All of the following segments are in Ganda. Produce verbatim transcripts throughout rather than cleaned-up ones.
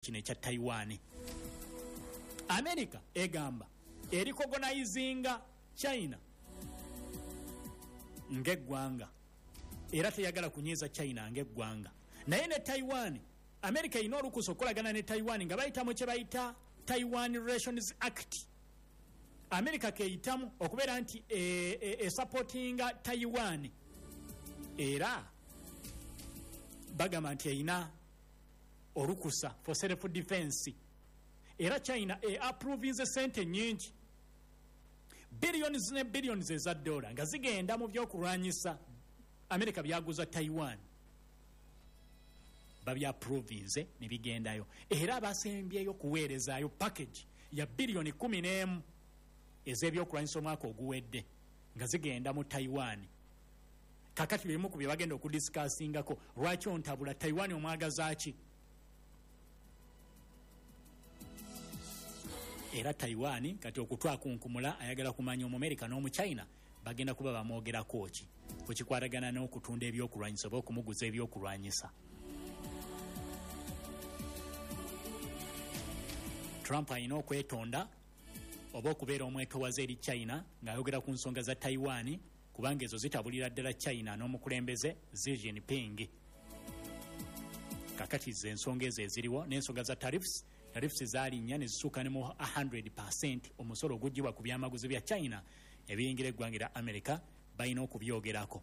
kino ekya Taiwan. America egamba ericognizinga China ng'eggwanga era teyagala kunyiza China ng'eggwanga. Naye ne Taiwan, America ina olukusa okukolagana ne Taiwan nga bayitamu kye bayita Taiwan Relations Act. America keeyitamu okubeera nti esupportinga e, e Taiwan era bagamba nti eyina olukusa for self defense. Era China e approvinze sente nyingi billions ne billions eza dola nga zigenda mu byokulwanyisa America byaguza Taiwan. Babya province ne bigendayo era basembyeyo kuweerezaayo package ya bilioni kumi n'emu ez'ebyokulwanyisa omwaka oguwedde nga zigenda mu Taiwan. Kakati bimu ku bye bagenda okudiscussingako lwaki ontabula Taiwan omwagazaaki. Era Taiwan kati okutwakunkumula ayagala kumanya Omumerika n'Omuchina bagenda kuba bamwogerako ki ku kikwatagana n'okutunda ebyokulwanyisa oba okumuguza ebyokulwanyisa. Trump ayina okwetonda oba okubeera omwetowaze eri China ng'ayogera ku nsonga za Taiwan kubanga ezo zitabulira ddala China n'omukulembeze Xi Jinping. Kakati ze ensonga ezo eziriwo n'ensonga za tariffs. Tariffs zaalinya ne zisuuka ne mu one hundred percent omusolo oguggyibwa ku byamaguzi bya China ebiyingira eggwanga lya America balina okubyogerako.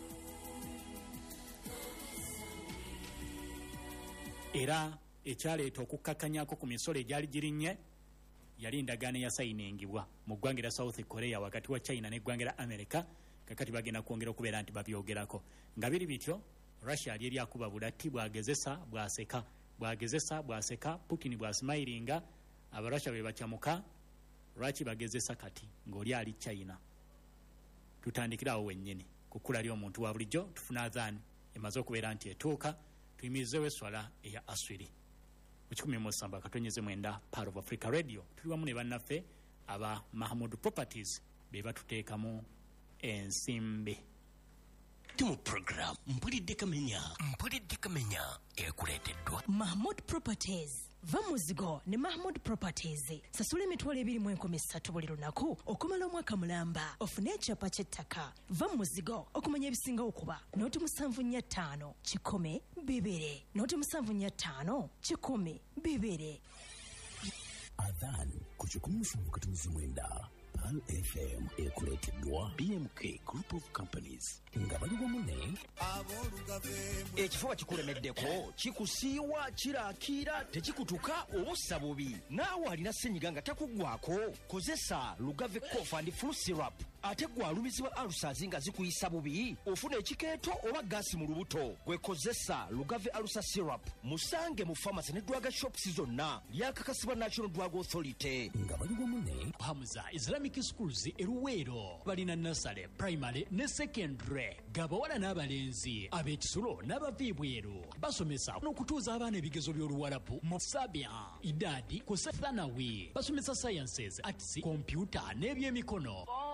Era ekyaleeta okukkakanyako ku misolo egyali girinnye yali endagaano eyasayiningibwa mu ggwanga lya South Korea wakati wa China n'eggwanga lya America. Kakati bagenda kwongera okubeera nti babyogerako. Nga biri bityo Russia lyeri akuba bulatti bwagezesa bwaseka bwagezesa bwaseka Putin bwasmailinga abarussia be bakyamuka. Lwaki bagezesa kati ng'oli ali China? Tutandikirawo wennyini kukula lyo omuntu wa bulijjo tufuna adhan emaze okubeera nti etuuka tuyimirizewo esswala eya aswiri mu kikumi mu ssamba katonyeze mwenda Part of Africa Radio. Tuli wamu ne bannaffe aba Mahmood Properties be batuteekamu ensimbi. Timu program mpulidde kamenya mpulidde kamenya ekuleeteddwa Mahmood Properties. Va muzigo ne Mahmood Properties. Sasula emitwalo ebiri mu enkumi ssatu buli lunaku okumala omwaka mulamba ofune ekyapa ky'ettaka. Va muzigo okumanya ebisinga okuba nooti musanvu nnya ttaano kikumi bibiri nooti musanvu nnya ttaano kikumi bibiri. Adhan ku kikumi musanvu katonyeze mwenda Pal F M ekuleeteddwa B M K Group of Companies nga bali wamu ne ekifuba kikulemeddeko kikusiiwa kiraakira tekikutuka obussa bubi naawe alina ssenyiga nga takuggwako kozesa Lugave Cough and Flu Syrup. Ate gwe alumizibwa alusazi nga zikuyisa bubi ofuna ekikeeto oba gaasi mu lubuto gwekozesa Lugave Alusa Syrup. Musange mu pharmacy ne drug shops zonna lyakakasibwa National Drug Authority. nga bali wamu ne Hamza Islamic Schools eruweero balina nursery, primary ne secondary gabawala n'abalenzi ab'ekisulo n'abaviibweru basomesa n'okutuuza abaana ebigezo by'oluwalabu mu Sabia Idadi ku Thanawi basomesa sciences, arts, computer n'ebyemikono.